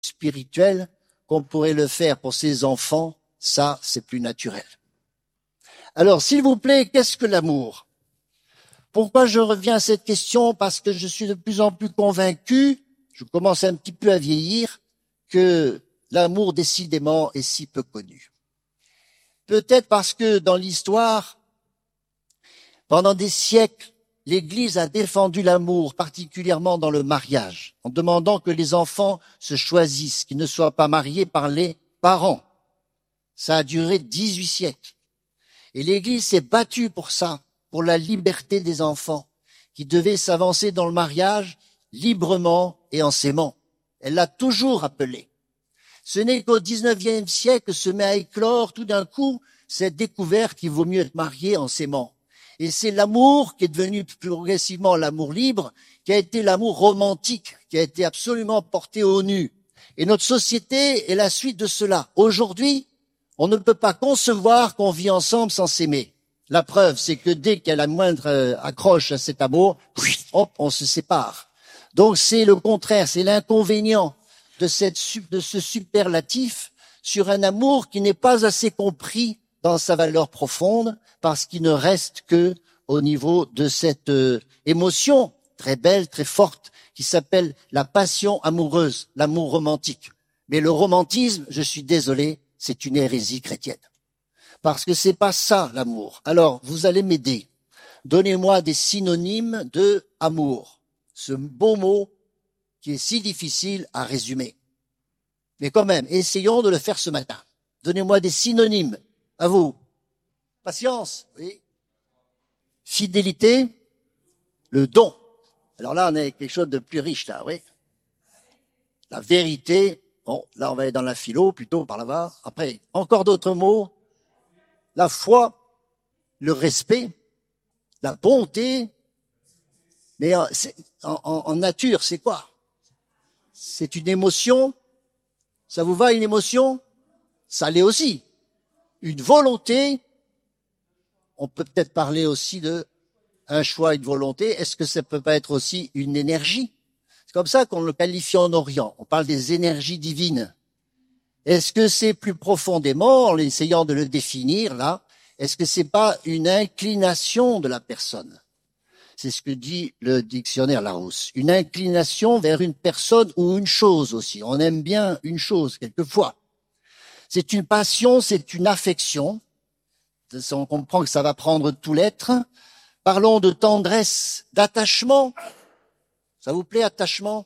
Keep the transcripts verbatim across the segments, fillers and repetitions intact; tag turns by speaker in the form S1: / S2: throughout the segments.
S1: spirituel qu'on pourrait le faire pour ses enfants, ça, c'est plus naturel. Alors, s'il vous plaît, qu'est-ce que l'amour? Pourquoi je reviens à cette question? Parce que je suis de plus en plus convaincu, je commence un petit peu à vieillir, que l'amour, décidément, est si peu connu. Peut-être parce que dans l'histoire, pendant des siècles, l'Église a défendu l'amour, particulièrement dans le mariage, en demandant que les enfants se choisissent, qu'ils ne soient pas mariés par les parents. Ça a duré dix-huit siècles. Et l'Église s'est battue pour ça, pour la liberté des enfants, qui devaient s'avancer dans le mariage librement et en s'aimant. Elle l'a toujours rappelé. Ce n'est qu'au dix-neuvième siècle que se met à éclore tout d'un coup cette découverte qu'il vaut mieux être marié en s'aimant. Et c'est l'amour qui est devenu progressivement l'amour libre, qui a été l'amour romantique, qui a été absolument porté au nu. Et notre société est la suite de cela. Aujourd'hui, on ne peut pas concevoir qu'on vit ensemble sans s'aimer. La preuve, c'est que dès qu'il y a la moindre euh, accroche à cet amour, hop, on se sépare. Donc c'est le contraire, c'est l'inconvénient de, cette, de ce superlatif sur un amour qui n'est pas assez compris dans sa valeur profonde, parce qu'il ne reste que au niveau de cette euh, émotion très belle, très forte, qui s'appelle la passion amoureuse, l'amour romantique. Mais le romantisme, je suis désolé, c'est une hérésie chrétienne. Parce que c'est pas ça, l'amour. Alors, vous allez m'aider. Donnez-moi des synonymes de amour. Ce beau mot qui est si difficile à résumer. Mais quand même, essayons de le faire ce matin. Donnez-moi des synonymes. À vous. Patience, oui. Fidélité, le don. Alors là, on a quelque chose de plus riche, là, oui. La vérité, bon, là, on va aller dans la philo, plutôt par là-bas. Après, encore d'autres mots. La foi, le respect, la bonté. Mais en, en, en nature, c'est quoi? C'est une émotion. Ça vous va, une émotion? Ça l'est aussi. Une volonté. On peut peut-être parler aussi de un choix, une volonté. Est-ce que ça peut pas être aussi une énergie? C'est comme ça qu'on le qualifie en Orient. On parle des énergies divines. Est-ce que c'est plus profondément, en essayant de le définir là, est-ce que c'est pas une inclination de la personne? C'est ce que dit le dictionnaire Larousse. Une inclination vers une personne ou une chose aussi. On aime bien une chose quelquefois. C'est une passion, c'est une affection. On comprend que ça va prendre tout l'être. Parlons de tendresse, d'attachement. Ça vous plaît, attachement?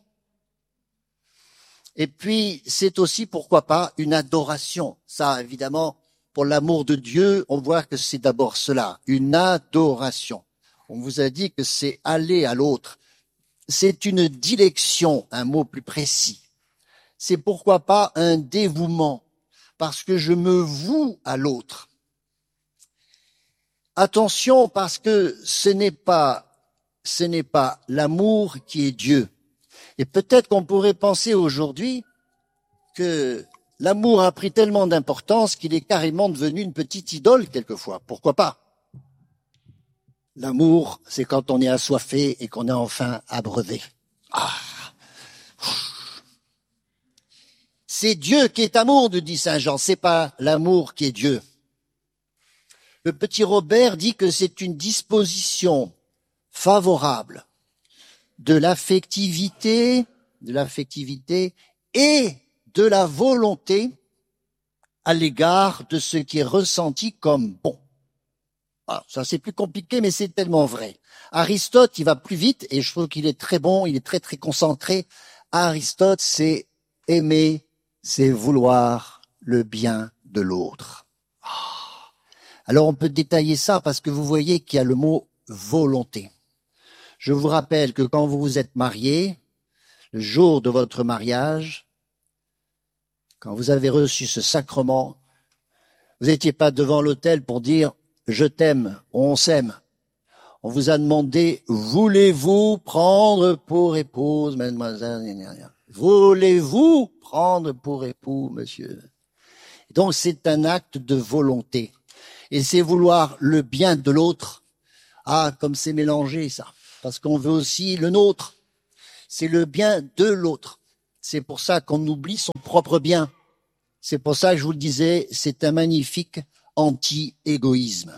S1: Et puis, c'est aussi, pourquoi pas, une adoration. Ça, évidemment, pour l'amour de Dieu, on voit que c'est d'abord cela, une adoration. On vous a dit que c'est aller à l'autre. C'est une dilection, un mot plus précis. C'est pourquoi pas un dévouement, parce que je me voue à l'autre. Attention, parce que ce n'est pas, ce n'est pas l'amour qui est Dieu. Et peut-être qu'on pourrait penser aujourd'hui que l'amour a pris tellement d'importance qu'il est carrément devenu une petite idole quelquefois. Pourquoi pas? L'amour, c'est quand on est assoiffé et qu'on est enfin abreuvé. Ah. C'est Dieu qui est amour, nous dit Saint Jean. C'est pas l'amour qui est Dieu. Le petit Robert dit que c'est une disposition favorable de l'affectivité, de l'affectivité et de la volonté à l'égard de ce qui est ressenti comme bon. Alors, ça c'est plus compliqué, mais c'est tellement vrai. Aristote, il va plus vite, et je trouve qu'il est très bon, il est très très concentré. Aristote, c'est aimer, c'est vouloir le bien de l'autre. Alors on peut détailler ça parce que vous voyez qu'il y a le mot volonté. Je vous rappelle que quand vous vous êtes marié, le jour de votre mariage, quand vous avez reçu ce sacrement, vous n'étiez pas devant l'autel pour dire « je t'aime », on s'aime. On vous a demandé « voulez-vous prendre pour épouse, mademoiselle ?» Voulez-vous prendre pour époux, monsieur? Donc c'est un acte de volonté. Et c'est vouloir le bien de l'autre. Ah, comme c'est mélangé ça. Parce qu'on veut aussi le nôtre. C'est le bien de l'autre. C'est pour ça qu'on oublie son propre bien. C'est pour ça que je vous le disais, c'est un magnifique anti-égoïsme.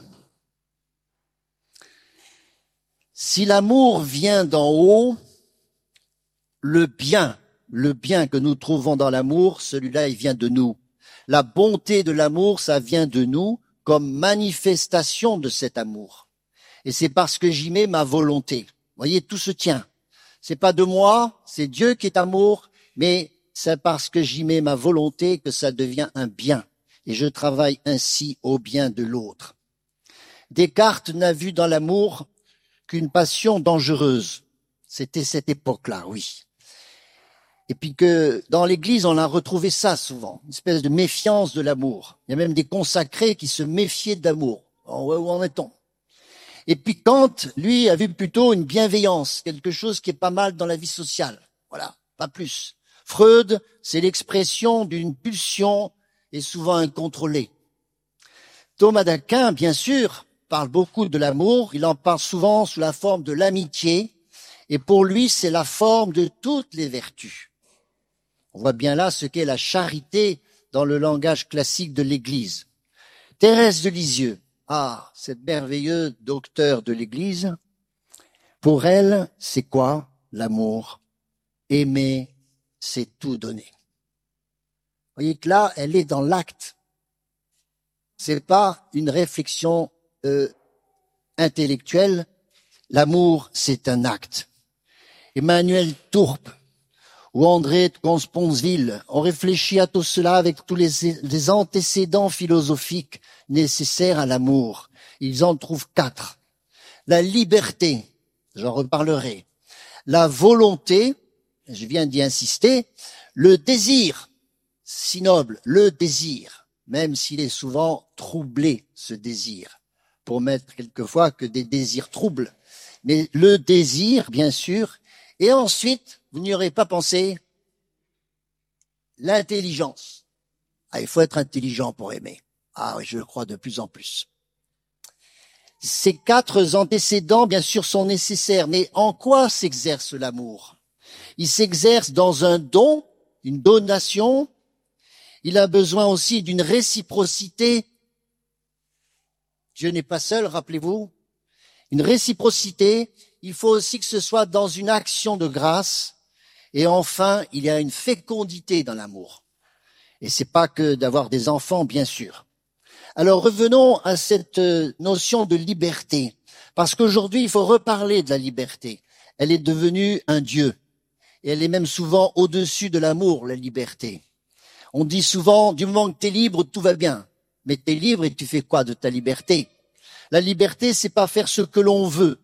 S1: Si l'amour vient d'en haut, le bien, le bien que nous trouvons dans l'amour, celui-là, il vient de nous. La bonté de l'amour, ça vient de nous comme manifestation de cet amour. Et c'est parce que j'y mets ma volonté. Vous voyez, tout se tient. C'est pas de moi, c'est Dieu qui est amour, mais c'est parce que j'y mets ma volonté que ça devient un bien. Et je travaille ainsi au bien de l'autre. Descartes n'a vu dans l'amour qu'une passion dangereuse. C'était cette époque-là, oui. Et puis que dans l'Église, on a retrouvé ça souvent, une espèce de méfiance de l'amour. Il y a même des consacrés qui se méfiaient de l'amour. Où en est-on? Et puis Kant, lui, a vu plutôt une bienveillance, quelque chose qui est pas mal dans la vie sociale. Voilà, pas plus. Freud, c'est l'expression d'une pulsion et souvent incontrôlée. Thomas d'Aquin, bien sûr, parle beaucoup de l'amour. Il en parle souvent sous la forme de l'amitié. Et pour lui, c'est la forme de toutes les vertus. On voit bien là ce qu'est la charité dans le langage classique de l'Église. Thérèse de Lisieux, ah, cette merveilleuse docteure de l'Église, pour elle, c'est quoi l'amour? Aimer, c'est tout donner. Vous voyez que là, elle est dans l'acte. C'est pas une réflexion euh, intellectuelle. L'amour, c'est un acte. Emmanuel Tourpe ou André de Comsponsville ont réfléchi à tout cela avec tous les, les antécédents philosophiques nécessaires à l'amour. Ils en trouvent quatre. La liberté, j'en reparlerai. La volonté, je viens d'y insister. Le désir, si noble, le désir, même s'il est souvent troublé, ce désir, pour mettre quelquefois que des désirs troubles. Mais le désir, bien sûr. Et ensuite, vous n'y aurez pas pensé, l'intelligence. Ah, il faut être intelligent pour aimer. Ah oui, je le crois de plus en plus. Ces quatre antécédents, bien sûr, sont nécessaires. Mais en quoi s'exerce l'amour? Il s'exerce dans un don, une donation. Il a besoin aussi d'une réciprocité. Dieu n'est pas seul, rappelez-vous. Une réciprocité. Il faut aussi que ce soit dans une action de grâce. Et enfin, il y a une fécondité dans l'amour. Et c'est pas que d'avoir des enfants, bien sûr. Alors revenons à cette notion de liberté. Parce qu'aujourd'hui, il faut reparler de la liberté. Elle est devenue un Dieu. Et elle est même souvent au-dessus de l'amour, la liberté. On dit souvent, du moment que tu es libre, tout va bien. Mais tu es libre et tu fais quoi de ta liberté? La liberté, c'est pas faire ce que l'on veut.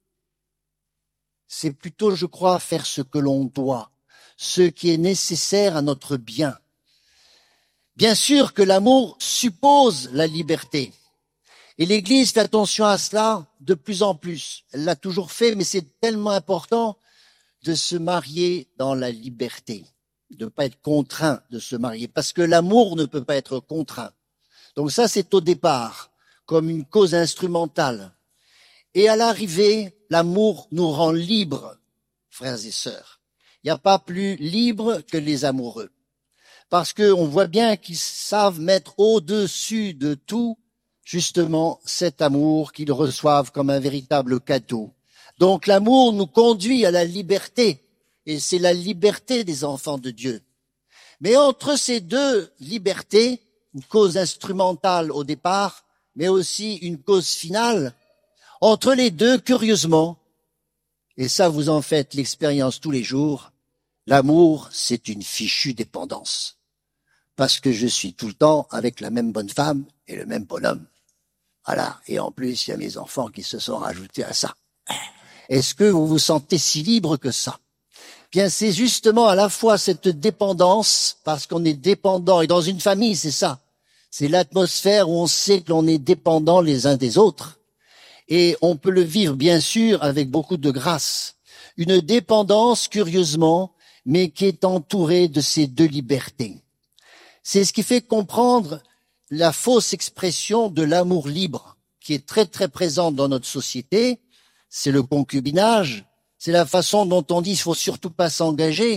S1: C'est plutôt, je crois, faire ce que l'on doit, ce qui est nécessaire à notre bien. Bien sûr que l'amour suppose la liberté. Et l'Église fait attention à cela de plus en plus. Elle l'a toujours fait, mais c'est tellement important de se marier dans la liberté, de ne pas être contraint de se marier, parce que l'amour ne peut pas être contraint. Donc ça, c'est au départ, comme une cause instrumentale. Et à l'arrivée, l'amour nous rend libres, frères et sœurs. Il n'y a pas plus libre que les amoureux. Parce qu'on voit bien qu'ils savent mettre au-dessus de tout, justement, cet amour qu'ils reçoivent comme un véritable cadeau. Donc l'amour nous conduit à la liberté, et c'est la liberté des enfants de Dieu. Mais entre ces deux libertés, une cause instrumentale au départ, mais aussi une cause finale, entre les deux, curieusement, et ça vous en faites l'expérience tous les jours, l'amour, c'est une fichue dépendance. Parce que je suis tout le temps avec la même bonne femme et le même bonhomme. Voilà. Et en plus, il y a mes enfants qui se sont rajoutés à ça. Est-ce que vous vous sentez si libre que ça? Bien, c'est justement à la fois cette dépendance, parce qu'on est dépendant, et dans une famille, c'est ça. C'est l'atmosphère où on sait que l'on est dépendant les uns des autres. Et on peut le vivre, bien sûr, avec beaucoup de grâce. Une dépendance, curieusement, mais qui est entourée de ces deux libertés. C'est ce qui fait comprendre la fausse expression de l'amour libre, qui est très très présente dans notre société. C'est le concubinage, c'est la façon dont on dit il faut surtout pas s'engager.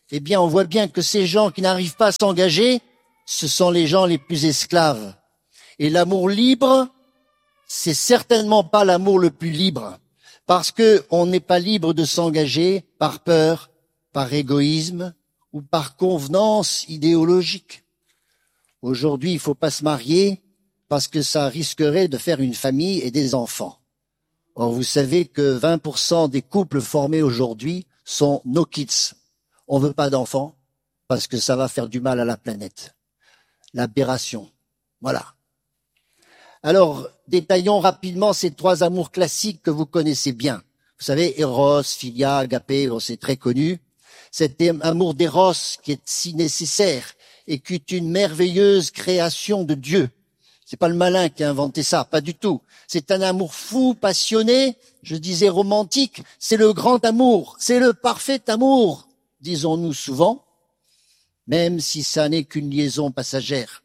S1: eh bien, on voit bien que ces gens qui n'arrivent pas à s'engager, ce sont les gens les plus esclaves. Et l'amour libre, c'est certainement pas l'amour le plus libre, parce que on n'est pas libre de s'engager par peur, par égoïsme ou par convenance idéologique. Aujourd'hui, il faut pas se marier parce que ça risquerait de faire une famille et des enfants. Or, vous savez que vingt pour cent des couples formés aujourd'hui sont no kids. On veut pas d'enfants parce que ça va faire du mal à la planète. L'aberration. Voilà. Alors, détaillons rapidement ces trois amours classiques que vous connaissez bien. Vous savez, Eros, Philia, Agapé, c'est très connu. Cet amour d'Eros qui est si nécessaire et qui est une merveilleuse création de Dieu. C'est pas le malin qui a inventé ça, pas du tout. C'est un amour fou, passionné, je disais romantique. C'est le grand amour, c'est le parfait amour, disons-nous souvent, même si ça n'est qu'une liaison passagère.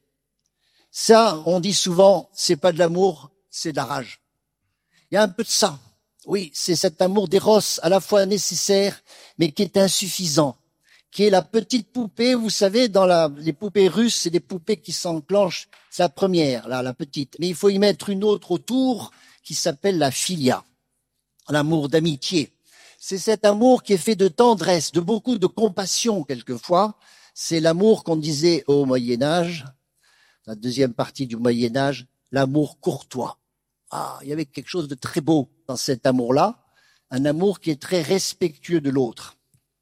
S1: Ça, on dit souvent, c'est pas de l'amour, c'est de la rage. Il y a un peu de ça. Oui, c'est cet amour d'Eros à la fois nécessaire, mais qui est insuffisant, qui est la petite poupée, vous savez, dans la, les poupées russes, c'est des poupées qui s'enclenchent, c'est la première, là, la petite. Mais il faut y mettre une autre autour qui s'appelle la philia, l'amour d'amitié. C'est cet amour qui est fait de tendresse, de beaucoup de compassion quelquefois. C'est l'amour qu'on disait au Moyen-Âge, la deuxième partie du Moyen-Âge, l'amour courtois. Ah, il y avait quelque chose de très beau dans cet amour-là, un amour qui est très respectueux de l'autre.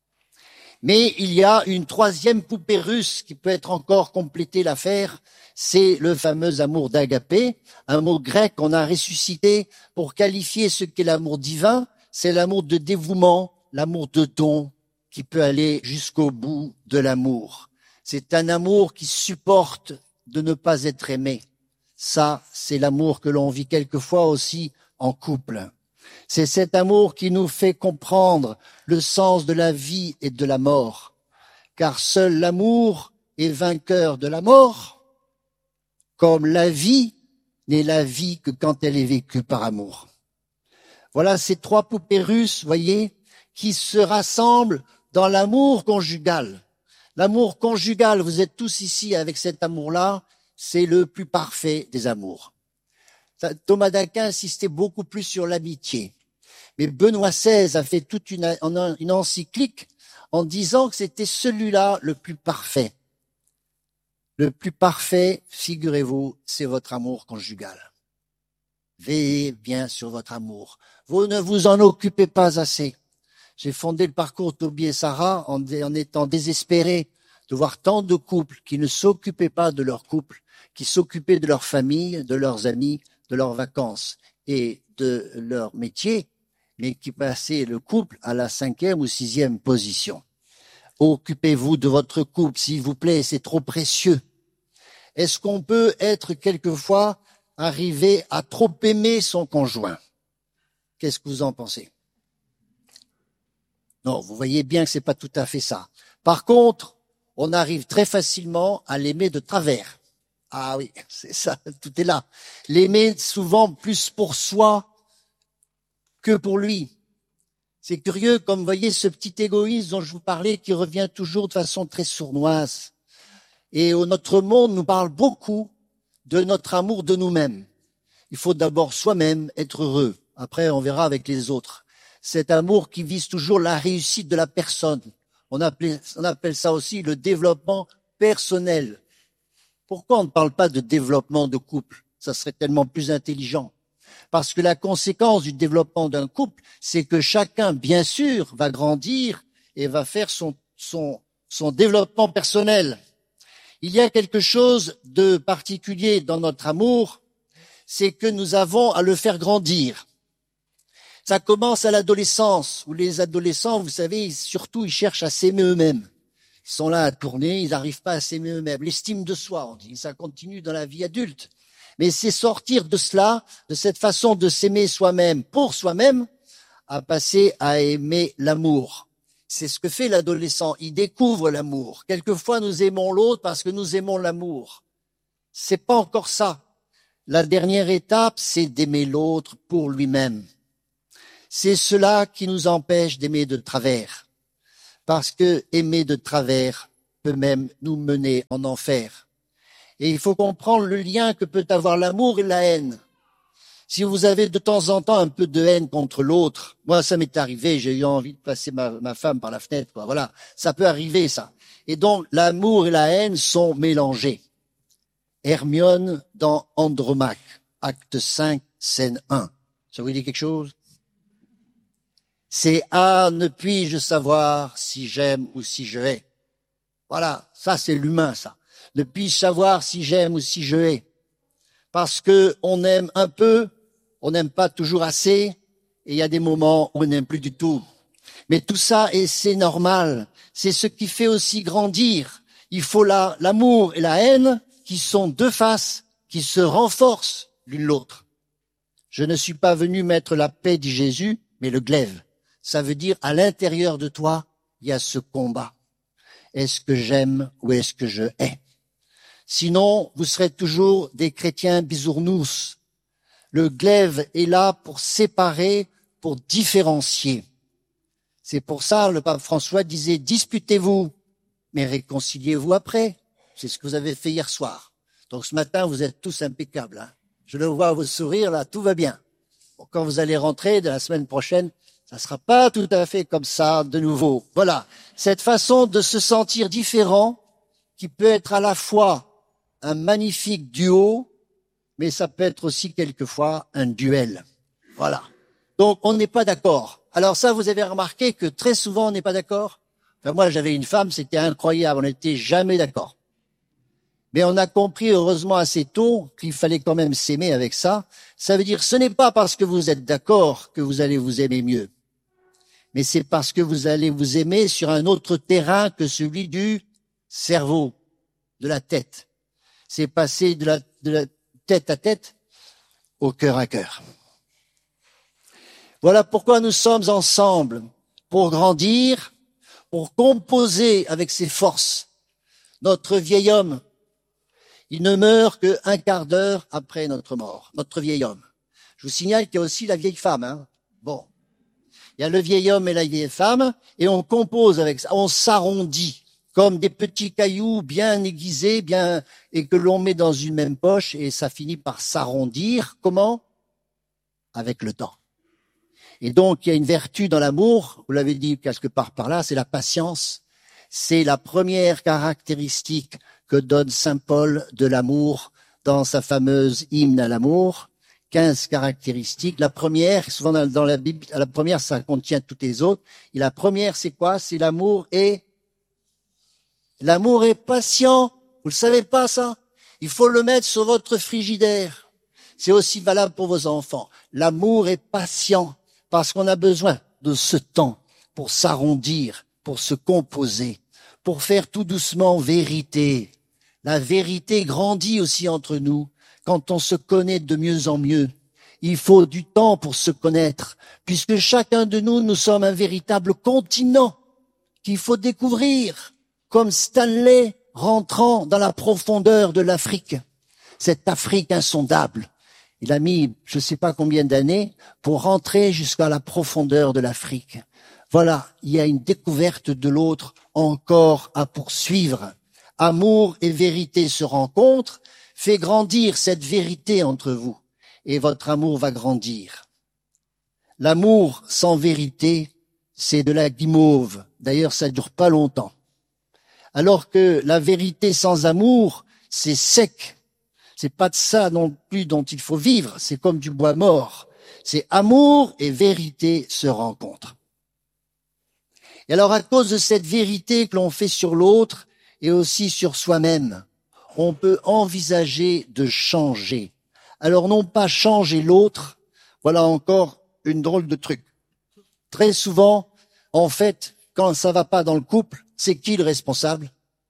S1: Mais il y a une troisième poupée russe qui peut être encore compléter l'affaire, c'est le fameux amour d'Agapé, un mot grec qu'on a ressuscité pour qualifier ce qu'est l'amour divin, c'est l'amour de dévouement, l'amour de don, qui peut aller jusqu'au bout de l'amour. C'est un amour qui supporte de ne pas être aimé. Ça, c'est l'amour que l'on vit quelquefois aussi en couple. C'est cet amour qui nous fait comprendre le sens de la vie et de la mort. Car seul l'amour est vainqueur de la mort, comme la vie n'est la vie que quand elle est vécue par amour. Voilà ces trois poupées russes, voyez, qui se rassemblent dans l'amour conjugal. L'amour conjugal, vous êtes tous ici avec cet amour-là, c'est le plus parfait des amours. Thomas d'Aquin insistait beaucoup plus sur l'amitié. Mais Benoît seize a fait toute une, une encyclique en disant que c'était celui-là le plus parfait. Le plus parfait, figurez-vous, c'est votre amour conjugal. Veillez bien sur votre amour. Vous ne vous en occupez pas assez. J'ai fondé le parcours Toby et Sarah en, en étant désespéré de voir tant de couples qui ne s'occupaient pas de leur couple, qui s'occupaient de leur famille, de leurs amis, de leurs vacances et de leur métier, mais qui passaient le couple à la cinquième ou sixième position. Occupez-vous de votre couple, s'il vous plaît, c'est trop précieux. Est-ce qu'on peut être quelquefois arrivé à trop aimer son conjoint? Qu'est-ce que vous en pensez? Non, vous voyez bien que c'est pas tout à fait ça. Par contre, on arrive très facilement à l'aimer de travers. Ah oui, c'est ça, tout est là. L'aimer souvent plus pour soi que pour lui. C'est curieux, comme vous voyez, ce petit égoïsme dont je vous parlais qui revient toujours de façon très sournoise. Et notre monde nous parle beaucoup de notre amour de nous-mêmes. Il faut d'abord soi-même être heureux. Après, on verra avec les autres. Cet amour qui vise toujours la réussite de la personne. On appelle, on appelle ça aussi le développement personnel. Pourquoi on ne parle pas de développement de couple? Ça serait tellement plus intelligent. Parce que la conséquence du développement d'un couple, c'est que chacun, bien sûr, va grandir et va faire son, son, son développement personnel. Il y a quelque chose de particulier dans notre amour, c'est que nous avons à le faire grandir. Ça commence à l'adolescence, où les adolescents, vous savez, surtout, ils cherchent à s'aimer eux-mêmes. Ils sont là à tourner, ils n'arrivent pas à s'aimer eux-mêmes. L'estime de soi, on dit, ça continue dans la vie adulte. Mais c'est sortir de cela, de cette façon de s'aimer soi-même pour soi-même, à passer à aimer l'amour. C'est ce que fait l'adolescent, il découvre l'amour. Quelquefois, nous aimons l'autre parce que nous aimons l'amour. C'est pas encore ça. La dernière étape, c'est d'aimer l'autre pour lui-même. C'est cela qui nous empêche d'aimer de travers. parce que aimer de travers peut même nous mener en enfer. Et il faut comprendre le lien que peut avoir l'amour et la haine. Si vous avez de temps en temps un peu de haine contre l'autre, moi ça m'est arrivé, j'ai eu envie de passer ma, ma femme par la fenêtre, quoi. Voilà, ça peut arriver ça. Et donc l'amour et la haine sont mélangés. Hermione dans Andromaque, acte cinq, scène un. Ça vous dit quelque chose? C'est « Ah, ne puis-je savoir si j'aime ou si je hais ?» Voilà, ça c'est l'humain, ça. Ne puis-je savoir si j'aime ou si je hais? Parce que on aime un peu, on n'aime pas toujours assez, et il y a des moments où on n'aime plus du tout. Mais tout ça, et c'est normal, c'est ce qui fait aussi grandir. Il faut la, l'amour et la haine qui sont deux faces, qui se renforcent l'une l'autre. Je ne suis pas venu mettre la paix, dit Jésus, mais le glaive. Ça veut dire, à l'intérieur de toi, il y a ce combat. Est-ce que j'aime ou est-ce que je hais? Sinon, vous serez toujours des chrétiens bisounours. Le glaive est là pour séparer, pour différencier. C'est pour ça, le pape François disait, disputez-vous, mais réconciliez-vous après. C'est ce que vous avez fait hier soir. Donc ce matin, vous êtes tous impeccables. Hein. Je le vois à vos sourires, là, tout va bien. Bon, quand vous allez rentrer de la semaine prochaine, ça sera pas tout à fait comme ça de nouveau. Voilà. Cette façon de se sentir différent, qui peut être à la fois un magnifique duo, mais ça peut être aussi quelquefois un duel. Voilà. Donc, on n'est pas d'accord. Alors ça, vous avez remarqué que très souvent, on n'est pas d'accord? Enfin, moi, j'avais une femme, c'était incroyable, on n'était jamais d'accord. Mais on a compris, heureusement, assez tôt qu'il fallait quand même s'aimer avec ça. Ça veut dire, ce n'est pas parce que vous êtes d'accord que vous allez vous aimer mieux. Mais c'est parce que vous allez vous aimer sur un autre terrain que celui du cerveau, de la tête. C'est passer de la, de la tête à tête au cœur à cœur. Voilà pourquoi nous sommes ensemble, pour grandir, pour composer avec ses forces. Notre vieil homme, il ne meurt qu'un quart d'heure après notre mort, notre vieil homme. Je vous signale qu'il y a aussi la vieille femme. Hein. Bon. Il y a le vieil homme et la vieille femme, et on compose avec ça, on s'arrondit comme des petits cailloux bien aiguisés, bien, et que l'on met dans une même poche, et ça finit par s'arrondir. Comment? Avec le temps. Et donc, il y a une vertu dans l'amour, vous l'avez dit quelque part par là, c'est la patience. C'est la première caractéristique que donne saint Paul de l'amour dans sa fameuse hymne à l'amour. quinze caractéristiques. La première, souvent dans, dans la Bible, la première, ça contient toutes les autres. Et la première, c'est quoi? C'est l'amour et l'amour est patient. Vous le savez pas, ça? Il faut le mettre sur votre frigidaire. C'est aussi valable pour vos enfants. L'amour est patient parce qu'on a besoin de ce temps pour s'arrondir, pour se composer, pour faire tout doucement vérité. La vérité grandit aussi entre nous. Quand on se connaît de mieux en mieux, il faut du temps pour se connaître, puisque chacun de nous, nous sommes un véritable continent qu'il faut découvrir, comme Stanley rentrant dans la profondeur de l'Afrique, cette Afrique insondable. Il a mis je ne sais pas combien d'années pour rentrer jusqu'à la profondeur de l'Afrique. Voilà, il y a une découverte de l'autre encore à poursuivre. Amour et vérité se rencontrent. Fait grandir cette vérité entre vous et votre amour va grandir. L'amour sans vérité, c'est de la guimauve. D'ailleurs, ça dure pas longtemps. Alors que la vérité sans amour, c'est sec. C'est pas de ça non plus dont il faut vivre. C'est comme du bois mort. C'est amour et vérité se rencontrent. Et alors, à cause de cette vérité que l'on fait sur l'autre et aussi sur soi-même, on peut envisager de changer. Alors non pas changer l'autre, voilà encore une drôle de truc. Très souvent, en fait, quand ça va pas dans le couple, c'est qui le responsable?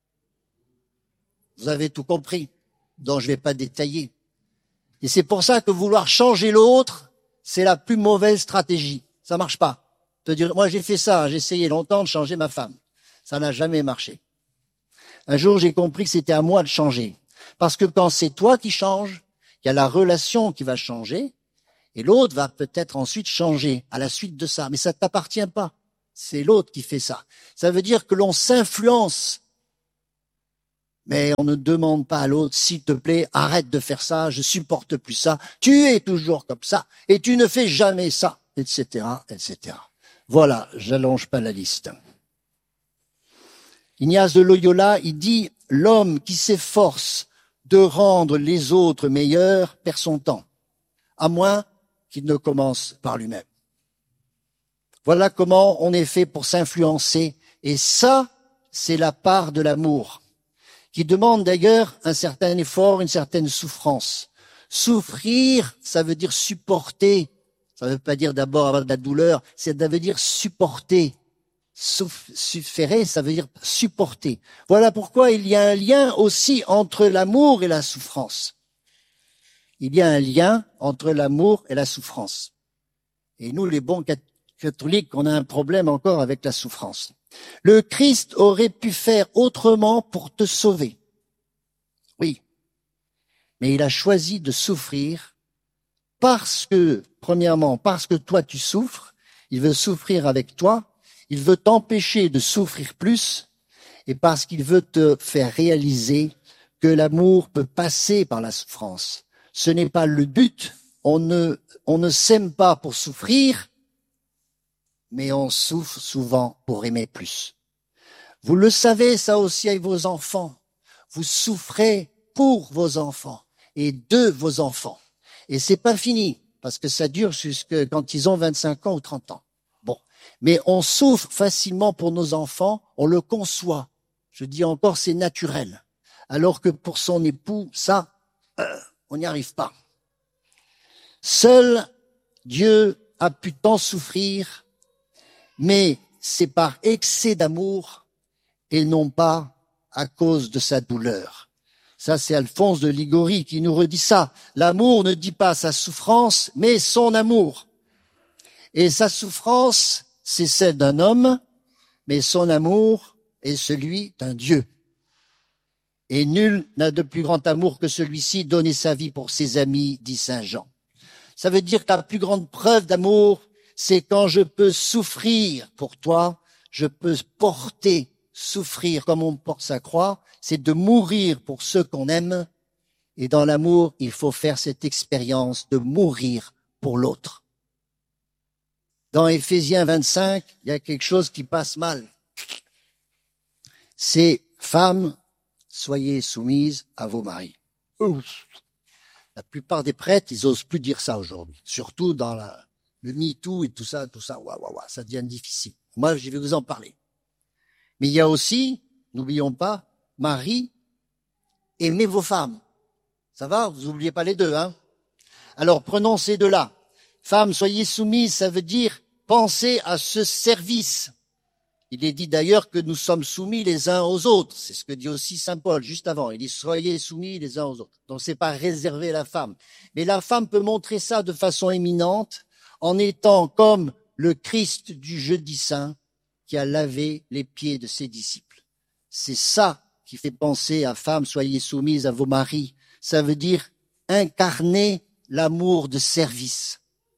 S1: Vous avez tout compris, donc je vais pas détailler. Et c'est pour ça que vouloir changer l'autre, c'est la plus mauvaise stratégie. Ça marche pas. Te dire, moi j'ai fait ça, j'ai essayé longtemps de changer ma femme. Ça n'a jamais marché. Un jour, j'ai compris que c'était à moi de changer. Parce que quand c'est toi qui changes, il y a la relation qui va changer, et l'autre va peut-être ensuite changer à la suite de ça. Mais ça ne t'appartient pas. c'est l'autre qui fait ça. Ça veut dire que l'on s'influence. Mais on ne demande pas à l'autre, s'il te plaît, arrête de faire ça, je supporte plus ça, tu es toujours comme ça, et tu ne fais jamais ça, et cetera, et cetera. Voilà, j'allonge pas la liste. Ignace de Loyola, il dit, l'homme qui s'efforce de rendre les autres meilleurs perd son temps, à moins qu'il ne commence par lui-même. Voilà comment on est fait pour s'influencer, et ça, c'est la part de l'amour, qui demande d'ailleurs un certain effort, une certaine souffrance. Souffrir, ça veut dire supporter. Ça ne veut pas dire d'abord avoir de la douleur, ça veut dire supporter. Sufférer, ça veut dire supporter. Voilà pourquoi il y a un lien aussi entre l'amour et la souffrance. Il y a un lien entre l'amour et la souffrance. Et nous, les bons catholiques, on a un problème encore avec la souffrance. Le Christ aurait pu faire autrement pour te sauver. Oui. Mais il a choisi de souffrir parce que, premièrement, parce que toi tu souffres, il veut souffrir avec toi, il veut t'empêcher de souffrir plus, et parce qu'il veut te faire réaliser que l'amour peut passer par la souffrance. Ce n'est pas le but, on ne, on ne s'aime pas pour souffrir, mais on souffre souvent pour aimer plus. Vous le savez, ça aussi avec vos enfants. Vous souffrez pour vos enfants et de vos enfants. Et c'est pas fini, parce que ça dure jusque quand ils ont vingt-cinq ans ou trente ans. Bon. Mais on souffre facilement pour nos enfants, on le conçoit. Je dis encore, c'est naturel. Alors que pour son époux, ça, euh, on n'y arrive pas. Seul Dieu a pu tant souffrir, mais c'est par excès d'amour et non pas à cause de sa douleur. Ça, c'est Alphonse de Liguori qui nous redit ça. L'amour ne dit pas sa souffrance, mais son amour. Et sa souffrance, c'est celle d'un homme, mais son amour est celui d'un Dieu. Et nul n'a de plus grand amour que celui-ci, donner sa vie pour ses amis, dit Saint Jean. Ça veut dire que la plus grande preuve d'amour, c'est quand je peux souffrir pour toi, je peux porter, souffrir comme on porte sa croix, c'est de mourir pour ceux qu'on aime. Et dans l'amour, il faut faire cette expérience de mourir pour l'autre. Dans Éphésiens vingt-cinq, il y a quelque chose qui passe mal. C'est « Femmes, soyez soumises à vos maris ». La plupart des prêtres, ils osent plus dire ça aujourd'hui. Surtout dans la, le MeToo et tout ça, tout ça, ouah, ouah, ouah, ça devient difficile. Moi, je vais vous en parler. Mais il y a aussi, n'oublions pas, Marie, aimez vos femmes. Ça va? Vous n'oubliez pas les deux, hein? Alors, prenons ces deux-là. Femmes, soyez soumises, ça veut dire pensez à ce service. Il est dit d'ailleurs que nous sommes soumis les uns aux autres. C'est ce que dit aussi Saint Paul juste avant. Il dit soyez soumis les uns aux autres. Donc c'est pas réservé à la femme. Mais la femme peut montrer ça de façon éminente en étant comme le Christ du jeudi saint qui a lavé les pieds de ses disciples. C'est ça qui fait penser à femmes, soyez soumises à vos maris. Ça veut dire incarner l'amour de service.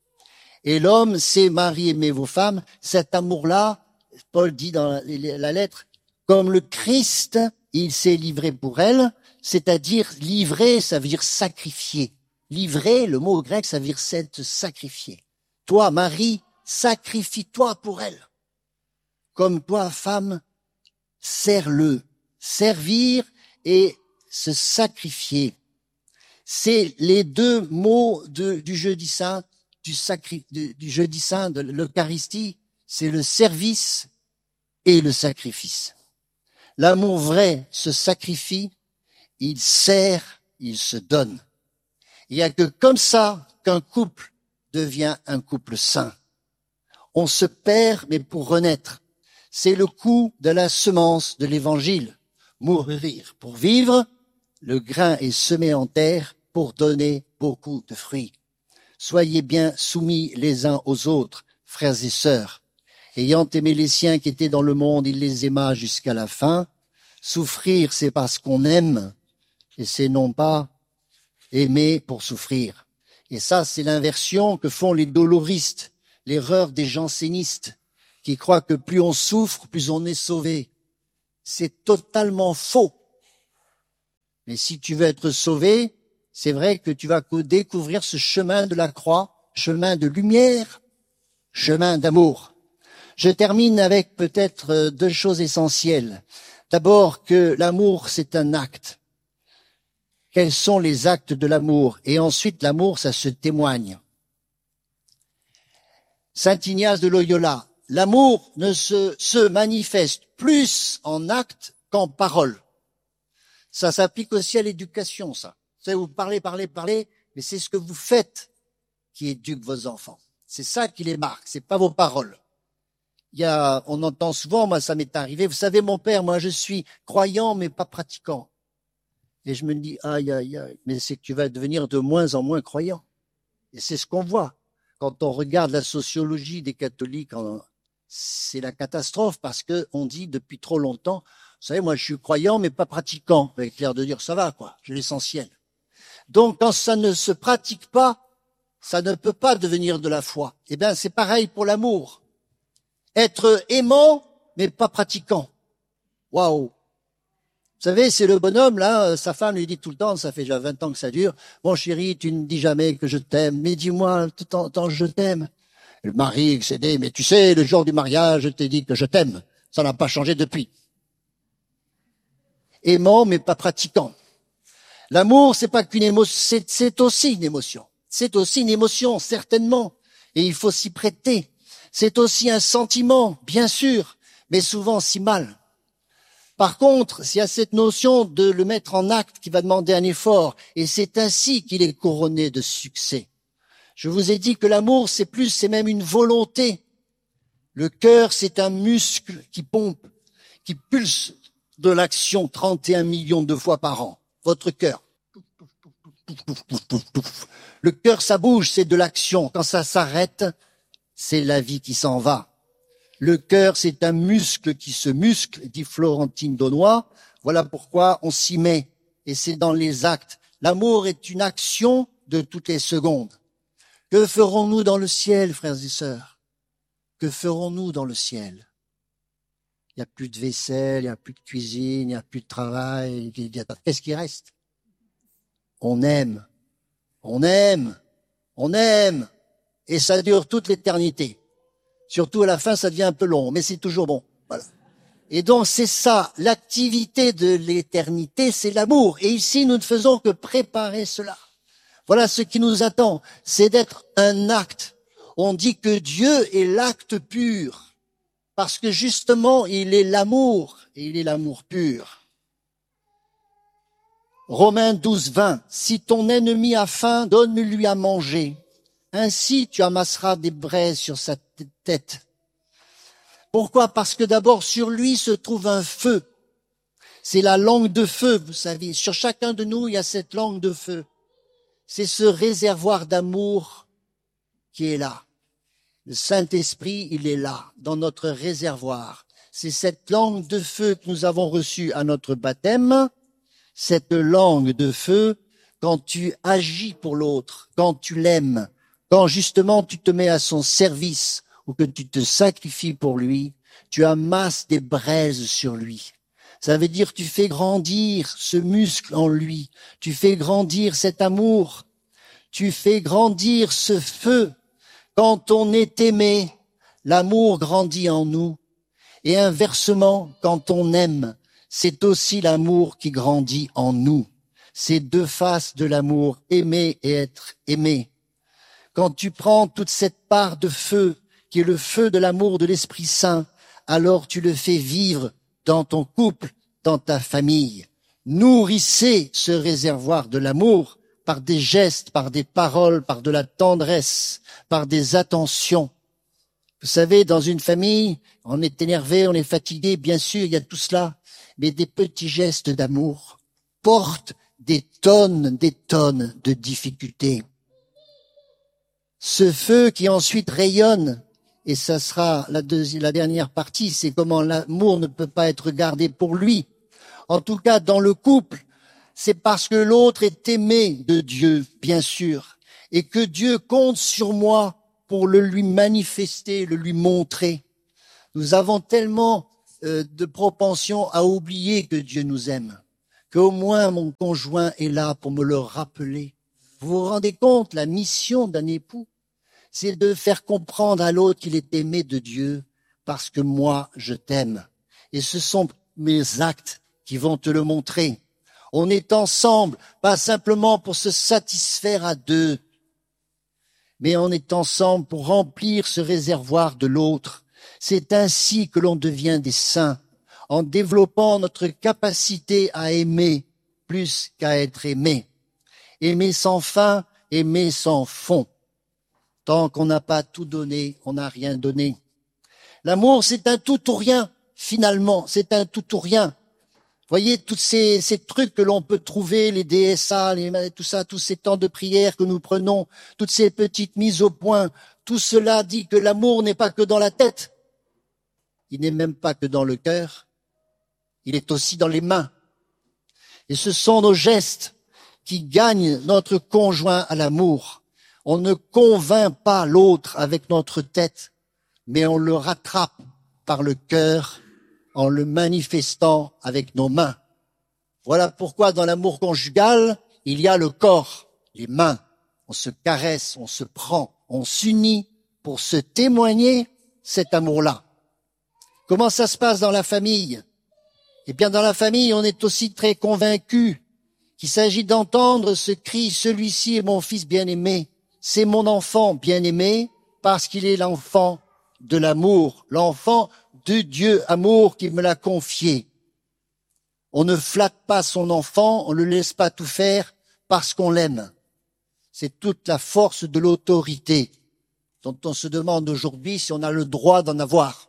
S1: Et l'homme, c'est Marie, aimez vos femmes. Cet amour-là, Paul dit dans la lettre, comme le Christ, il s'est livré pour elle, c'est-à-dire livrer, ça veut dire sacrifier. Livrer, le mot grec, ça veut dire s'être sacrifié. Toi, Marie, sacrifie-toi pour elle. Comme toi, femme, sers-le. Servir et se sacrifier. C'est les deux mots de, du jeudi saint, du, sacri, du, du jeudi saint, de l'Eucharistie. C'est le service et le sacrifice. L'amour vrai se sacrifie, il sert, il se donne. Il n'y a que comme ça qu'un couple devient un couple saint. On se perd, mais pour renaître. C'est le coup de la semence de l'évangile. Mourir pour vivre, le grain est semé en terre pour donner beaucoup de fruits. Soyez bien soumis les uns aux autres, frères et sœurs. Ayant aimé les siens qui étaient dans le monde, il les aima jusqu'à la fin. Souffrir, c'est parce qu'on aime, et c'est non pas aimer pour souffrir. Et ça, c'est l'inversion que font les doloristes, l'erreur des jansénistes, qui croient que plus on souffre, plus on est sauvé. C'est totalement faux. Mais si tu veux être sauvé, c'est vrai que tu vas découvrir ce chemin de la croix, chemin de lumière, chemin d'amour. Je termine avec peut-être deux choses essentielles. D'abord que l'amour, c'est un acte. Quels sont les actes de l'amour? Et ensuite, l'amour, ça se témoigne. Saint Ignace de Loyola, l'amour ne se, se manifeste plus en acte qu'en parole. Ça s'applique aussi à l'éducation, ça. Vous savez, vous parlez, parlez, parlez, mais c'est ce que vous faites qui éduque vos enfants. C'est ça qui les marque, c'est pas vos paroles. Il y a, on entend souvent, moi ça m'est arrivé, vous savez mon père, moi je suis croyant mais pas pratiquant. Et je me dis, aïe, aïe, aïe, mais c'est que tu vas devenir de moins en moins croyant. Et c'est ce qu'on voit. Quand on regarde la sociologie des catholiques, c'est la catastrophe parce que on dit depuis trop longtemps, vous savez, moi je suis croyant mais pas pratiquant. Avec l'air de dire, ça va quoi, j'ai l'essentiel. Donc quand ça ne se pratique pas, ça ne peut pas devenir de la foi. Eh bien c'est pareil pour l'amour. Être aimant, mais pas pratiquant. Waouh! Vous savez, c'est le bonhomme, là, sa femme lui dit tout le temps, ça fait déjà vingt ans que ça dure, « Mon chéri, tu ne dis jamais que je t'aime, mais dis-moi tout le temps je t'aime. » Le mari excédé, « Mais tu sais, le jour du mariage, je t'ai dit que je t'aime. Ça n'a pas changé depuis. » Aimant, mais pas pratiquant. L'amour, c'est pas qu'une émotion, c'est, c'est aussi une émotion. C'est aussi une émotion, certainement, et il faut s'y prêter. C'est aussi un sentiment, bien sûr, mais souvent si mal. Par contre, s'il y a cette notion de le mettre en acte qui va demander un effort, et c'est ainsi qu'il est couronné de succès. Je vous ai dit que l'amour, c'est plus, c'est même une volonté. Le cœur, c'est un muscle qui pompe, qui pulse de l'action trente et un millions de fois par an. Votre cœur. Le cœur, ça bouge, c'est de l'action. Quand ça s'arrête, c'est la vie qui s'en va. Le cœur, c'est un muscle qui se muscle, dit Florentine Daunois. Voilà pourquoi on s'y met. Et c'est dans les actes. L'amour est une action de toutes les secondes. Que ferons-nous dans le ciel, frères et sœurs? Que ferons-nous dans le ciel? Il n'y a plus de vaisselle, il n'y a plus de cuisine, il n'y a plus de travail. Qu'est-ce qui reste? On aime. On aime. On aime. Et ça dure toute l'éternité. Surtout à la fin, ça devient un peu long, mais c'est toujours bon. Voilà. Et donc, c'est ça, l'activité de l'éternité, c'est l'amour. Et ici, nous ne faisons que préparer cela. Voilà ce qui nous attend, c'est d'être un acte. On dit que Dieu est l'acte pur, parce que justement, il est l'amour, et il est l'amour pur. Romains douze, vingt. Si ton ennemi a faim, donne-lui à manger. Ainsi, tu amasseras des braises sur sa tête. Pourquoi? Parce que d'abord, sur lui se trouve un feu. C'est la langue de feu, vous savez. Sur chacun de nous, il y a cette langue de feu. C'est ce réservoir d'amour qui est là. Le Saint-Esprit, il est là, dans notre réservoir. C'est cette langue de feu que nous avons reçue à notre baptême. Cette langue de feu, quand tu agis pour l'autre, quand tu l'aimes, quand justement tu te mets à son service ou que tu te sacrifies pour lui, tu amasses des braises sur lui. Ça veut dire tu fais grandir ce muscle en lui, tu fais grandir cet amour, tu fais grandir ce feu. Quand on est aimé, l'amour grandit en nous. Et inversement, quand on aime, c'est aussi l'amour qui grandit en nous. C'est deux faces de l'amour, aimer et être aimé. Quand tu prends toute cette part de feu, qui est le feu de l'amour de l'Esprit Saint, alors tu le fais vivre dans ton couple, dans ta famille. Nourrissez ce réservoir de l'amour par des gestes, par des paroles, par de la tendresse, par des attentions. Vous savez, dans une famille, on est énervé, on est fatigué, bien sûr, il y a tout cela, mais des petits gestes d'amour portent des tonnes, des tonnes de difficultés. Ce feu qui ensuite rayonne, et ça sera la, deuxième, la dernière partie, c'est comment l'amour ne peut pas être gardé pour lui. En tout cas, dans le couple, c'est parce que l'autre est aimé de Dieu, bien sûr, et que Dieu compte sur moi pour le lui manifester, le lui montrer. Nous avons tellement euh, de propension à oublier que Dieu nous aime, qu'au moins mon conjoint est là pour me le rappeler. Vous vous rendez compte, la mission d'un époux, c'est de faire comprendre à l'autre qu'il est aimé de Dieu parce que moi, je t'aime. Et ce sont mes actes qui vont te le montrer. On est ensemble, pas simplement pour se satisfaire à deux, mais on est ensemble pour remplir ce réservoir de l'autre. C'est ainsi que l'on devient des saints, en développant notre capacité à aimer plus qu'à être aimé. Aimer sans fin, aimer sans fond. Tant qu'on n'a pas tout donné, on n'a rien donné. L'amour, c'est un tout ou rien, finalement, c'est un tout ou rien. Voyez, tous ces, ces trucs que l'on peut trouver, les D S A, les, tout ça, tous ces temps de prière que nous prenons, toutes ces petites mises au point, tout cela dit que l'amour n'est pas que dans la tête. Il n'est même pas que dans le cœur. Il est aussi dans les mains. Et ce sont nos gestes qui gagnent notre conjoint à l'amour. On ne convainc pas l'autre avec notre tête, mais on le rattrape par le cœur en le manifestant avec nos mains. Voilà pourquoi dans l'amour conjugal, il y a le corps, les mains. On se caresse, on se prend, on s'unit pour se témoigner cet amour-là. Comment ça se passe dans la famille? Eh bien, dans la famille, on est aussi très convaincu qu'il s'agit d'entendre ce cri « Celui-ci est mon fils bien-aimé, c'est mon enfant bien-aimé, parce qu'il est l'enfant de l'amour, l'enfant de Dieu amour qui me l'a confié. » On ne flatte pas son enfant, on ne le laisse pas tout faire parce qu'on l'aime. C'est toute la force de l'autorité dont on se demande aujourd'hui si on a le droit d'en avoir.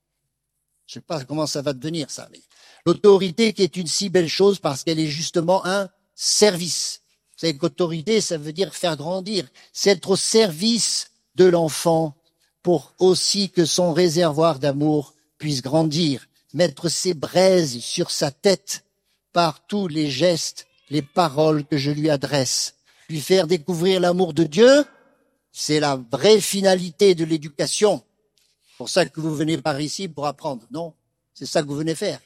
S1: Je ne sais pas comment ça va devenir ça, mais l'autorité qui est une si belle chose parce qu'elle est justement un service. Vous savez qu'autorité, ça veut dire faire grandir. C'est être au service de l'enfant pour aussi que son réservoir d'amour puisse grandir, mettre ses braises sur sa tête par tous les gestes, les paroles que je lui adresse. Lui faire découvrir l'amour de Dieu, c'est la vraie finalité de l'éducation. C'est pour ça que vous venez par ici pour apprendre, non? C'est ça que vous venez faire.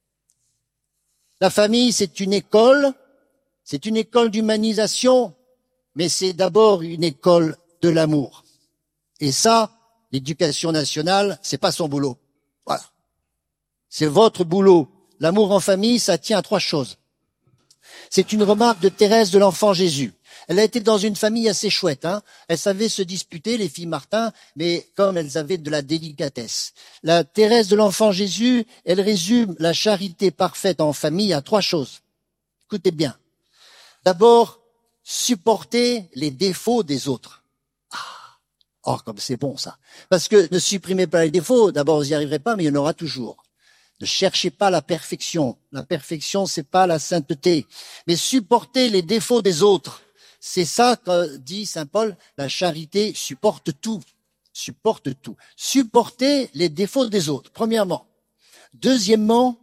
S1: La famille, c'est une école, c'est une école d'humanisation, mais c'est d'abord une école de l'amour. Et ça, l'éducation nationale, c'est pas son boulot. Voilà. C'est votre boulot. L'amour en famille, ça tient à trois choses. C'est une remarque de Thérèse de l'Enfant Jésus. Elle a été dans une famille assez chouette, hein. Elles savaient se disputer, les filles Martin, mais comme elles avaient de la délicatesse. La Thérèse de l'Enfant Jésus, elle résume la charité parfaite en famille à trois choses. Écoutez bien. D'abord, supporter les défauts des autres. Ah, oh, comme c'est bon ça. Parce que ne supprimez pas les défauts, d'abord vous n'y arriverez pas, mais il y en aura toujours. Ne cherchez pas la perfection. La perfection, c'est pas la sainteté. Mais supporter les défauts des autres. C'est ça que dit saint Paul, la charité supporte tout. Supporte tout. Supporter les défauts des autres, premièrement. Deuxièmement,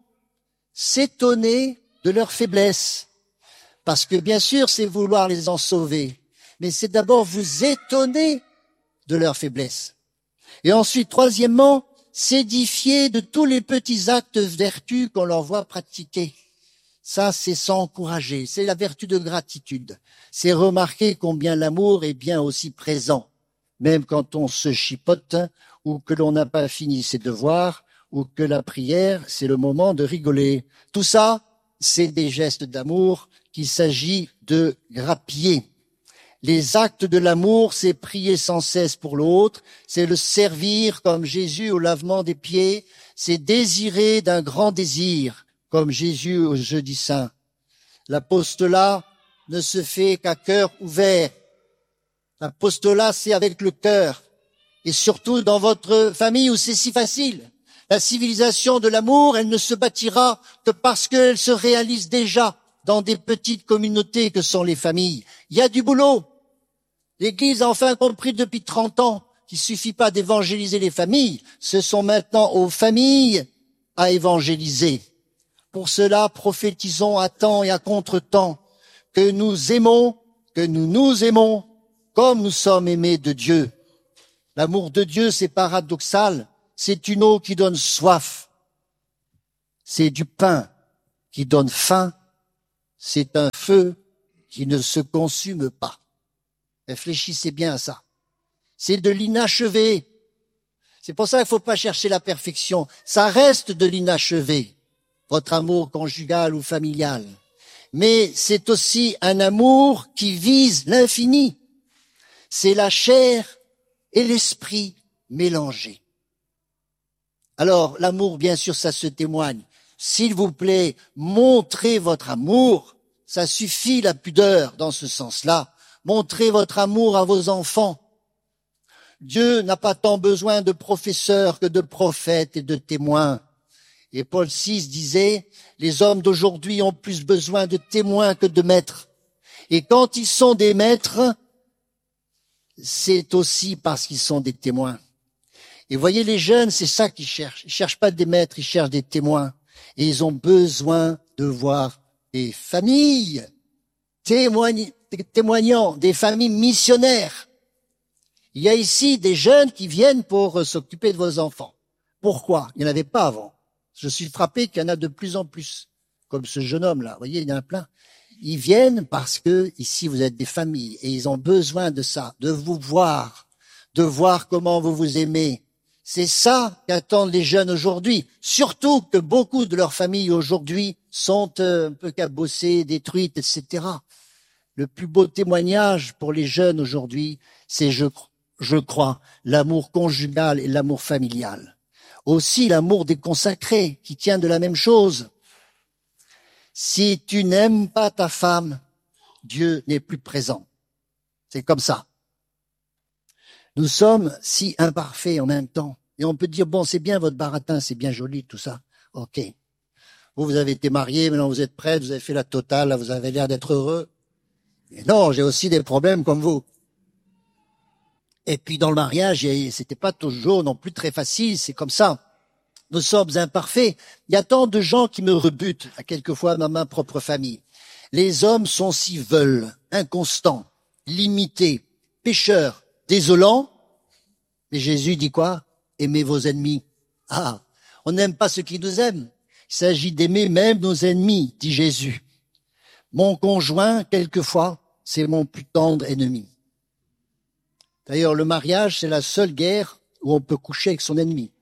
S1: s'étonner de leurs faiblesses. Parce que bien sûr, c'est vouloir les en sauver. Mais c'est d'abord vous étonner de leurs faiblesses. Et ensuite, troisièmement, s'édifier de tous les petits actes de vertu qu'on leur voit pratiquer. Ça, c'est s'encourager, c'est la vertu de gratitude. C'est remarquer combien l'amour est bien aussi présent, même quand on se chipote ou que l'on n'a pas fini ses devoirs ou que la prière, c'est le moment de rigoler. Tout ça, c'est des gestes d'amour qu'il s'agit de grappiller. Les actes de l'amour, c'est prier sans cesse pour l'autre, c'est le servir comme Jésus au lavement des pieds, c'est désirer d'un grand désir, comme Jésus au jeudi saint. L'apostolat ne se fait qu'à cœur ouvert. L'apostolat, c'est avec le cœur. Et surtout dans votre famille où c'est si facile. La civilisation de l'amour, elle ne se bâtira que parce qu'elle se réalise déjà dans des petites communautés que sont les familles. Il y a du boulot. L'Église a enfin compris depuis trente ans qu'il ne suffit pas d'évangéliser les familles. Ce sont maintenant aux familles à évangéliser. Pour cela, prophétisons à temps et à contre-temps que nous aimons, que nous nous aimons comme nous sommes aimés de Dieu. L'amour de Dieu, c'est paradoxal. c'est une eau qui donne soif. C'est du pain qui donne faim. C'est un feu qui ne se consume pas. Réfléchissez bien à ça. C'est de l'inachevé. C'est pour ça qu'il ne faut pas chercher la perfection. Ça reste de l'inachevé, votre amour conjugal ou familial. Mais c'est aussi un amour qui vise l'infini. C'est la chair et l'esprit mélangés. Alors, l'amour, bien sûr, ça se témoigne. S'il vous plaît, montrez votre amour. Ça suffit, la pudeur, dans ce sens-là. Montrez votre amour à vos enfants. Dieu n'a pas tant besoin de professeurs que de prophètes et de témoins. Et Paul six disait, les hommes d'aujourd'hui ont plus besoin de témoins que de maîtres. Et quand ils sont des maîtres, c'est aussi parce qu'ils sont des témoins. Et voyez, les jeunes, c'est ça qu'ils cherchent. Ils cherchent pas des maîtres, ils cherchent des témoins. Et ils ont besoin de voir des familles témoignant, témoignant des familles missionnaires. Il y a ici des jeunes qui viennent pour s'occuper de vos enfants. Pourquoi? Il n'y en avait pas avant. Je suis frappé qu'il y en a de plus en plus, comme ce jeune homme-là. Vous voyez, il y en a plein. Ils viennent parce que ici vous êtes des familles et ils ont besoin de ça, de vous voir, de voir comment vous vous aimez. C'est ça qu'attendent les jeunes aujourd'hui. Surtout que beaucoup de leurs familles aujourd'hui sont un peu cabossées, détruites, et cetera. Le plus beau témoignage pour les jeunes aujourd'hui, c'est, je, je crois, l'amour conjugal et l'amour familial. Aussi l'amour des consacrés, qui tient de la même chose. Si tu n'aimes pas ta femme, Dieu n'est plus présent. C'est comme ça. Nous sommes si imparfaits en même temps. Et on peut dire, bon, c'est bien votre baratin, c'est bien joli, tout ça. Ok. Vous, vous avez été mariés, maintenant vous êtes prêts, vous avez fait la totale, là, vous avez l'air d'être heureux. Et non, j'ai aussi des problèmes comme vous. Et puis dans le mariage, c'était pas toujours non plus très facile, c'est comme ça. Nous sommes imparfaits. Il y a tant de gens qui me rebutent, à quelquefois dans ma propre famille. Les hommes sont si veulent, inconstants, limités, pécheurs, désolants. Mais Jésus dit quoi? Aimez vos ennemis. Ah, on n'aime pas ceux qui nous aiment. Il s'agit d'aimer même nos ennemis, dit Jésus. Mon conjoint, quelquefois, c'est mon plus tendre ennemi. D'ailleurs, le mariage, c'est la seule guerre où on peut coucher avec son ennemi.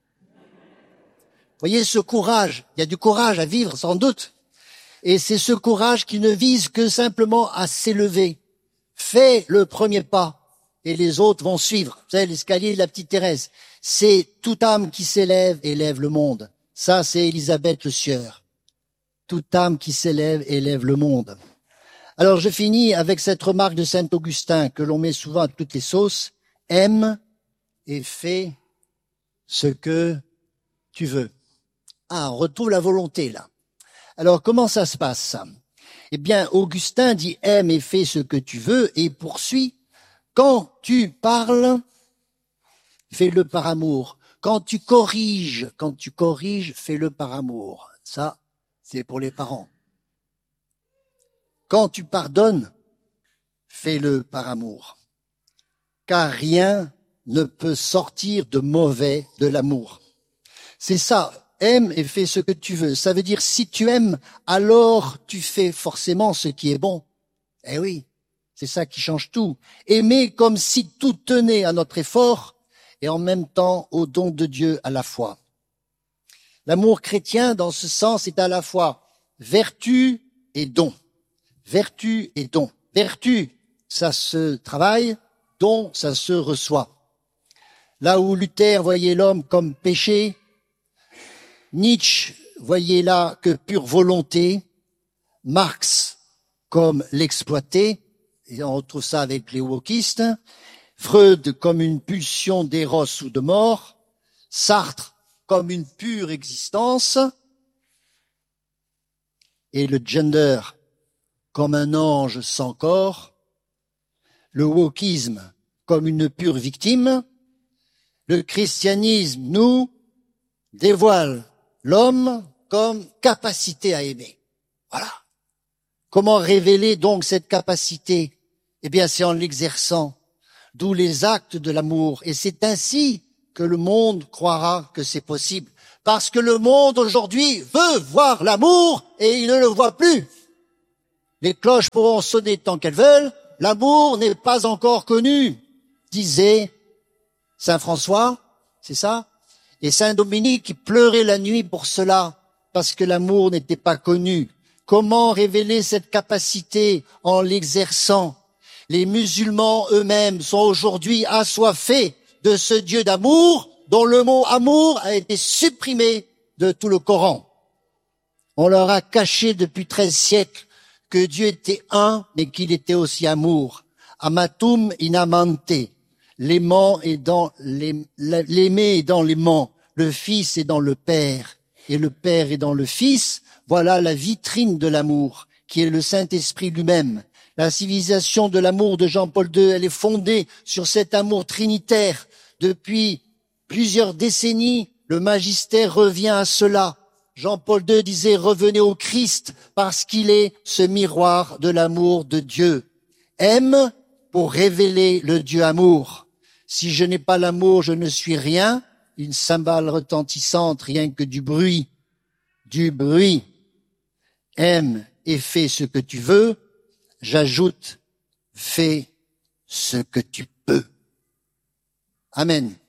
S1: Voyez ce courage, il y a du courage à vivre sans doute. Et c'est ce courage qui ne vise que simplement à s'élever. Fais le premier pas et les autres vont suivre. Vous savez, l'escalier de la petite Thérèse. C'est toute âme qui s'élève élève le monde. Ça, c'est Élisabeth Le Sieur. Toute âme qui s'élève élève le monde. Alors je finis avec cette remarque de saint Augustin que l'on met souvent à toutes les sauces. Aime et fais ce que tu veux. Ah, on retrouve la volonté là. Alors comment ça se passe ça? Eh bien, Augustin dit aime et fais ce que tu veux et poursuit. Quand tu parles, fais-le par amour. Quand tu corriges, quand tu corriges, fais-le par amour. Ça, c'est pour les parents. Quand tu pardonnes, fais-le par amour. Car rien ne peut sortir de mauvais de l'amour. C'est ça. Aime et fais ce que tu veux. Ça veut dire si tu aimes, alors tu fais forcément ce qui est bon. Eh oui, c'est ça qui change tout. Aimer comme si tout tenait à notre effort et en même temps au don de Dieu à la fois. L'amour chrétien, dans ce sens, est à la fois vertu et don. Vertu et don. Vertu, ça se travaille, don, ça se reçoit. Là où Luther voyait l'homme comme péché, Nietzsche voyait là que pure volonté, Marx comme l'exploité, et on retrouve ça avec les wokistes, Freud comme une pulsion d'éros ou de mort, Sartre comme une pure existence, et le gender comme un ange sans corps, le wokisme comme une pure victime, le christianisme nous dévoile l'homme comme capacité à aimer. Voilà. Comment révéler donc cette capacité? Eh bien, c'est en l'exerçant, d'où les actes de l'amour. Et c'est ainsi que le monde croira que c'est possible. Parce que le monde aujourd'hui veut voir l'amour et il ne le voit plus. Les cloches pourront sonner tant qu'elles veulent, l'amour n'est pas encore connu, disait Saint François, c'est ça? Et Saint Dominique qui pleurait la nuit pour cela, parce que l'amour n'était pas connu. Comment révéler cette capacité en l'exerçant? Les musulmans eux-mêmes sont aujourd'hui assoiffés de ce Dieu d'amour dont le mot amour a été supprimé de tout le Coran. On leur a caché depuis treize siècles que Dieu était un, mais qu'il était aussi amour. Amatum in amante. L'aimant est dans l'aimé est dans l'aimant. Le Fils est dans le Père. Et le Père est dans le Fils. Voilà la vitrine de l'amour, qui est le Saint-Esprit lui-même. La civilisation de l'amour de Jean-Paul deux, elle est fondée sur cet amour trinitaire. Depuis plusieurs décennies, le magistère revient à cela. Jean-Paul deux disait « Revenez au Christ parce qu'il est ce miroir de l'amour de Dieu. Aime pour révéler le Dieu amour. Si je n'ai pas l'amour, je ne suis rien. Une cymbale retentissante, rien que du bruit. Du bruit. Aime et fais ce que tu veux. J'ajoute, fais ce que tu peux. » Amen.